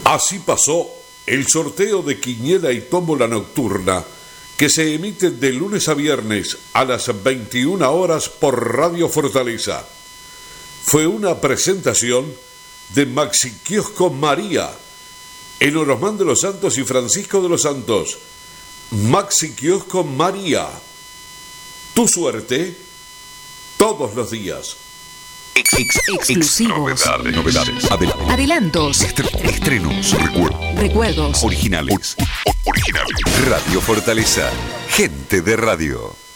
Así pasó el sorteo de Quiniela y Tómbola Nocturna, que se emite de lunes a viernes a las 21 horas por Radio Fortaleza. Fue una presentación de Maxi Kiosco María, en Orosmán de los Santos y Francisco de los Santos. Maxi Kiosco María. Tu suerte todos los días. Exclusivos. Novedades. Adelantos. Estrenos. Recuerdos. Originales. Radio Fortaleza. Gente de radio.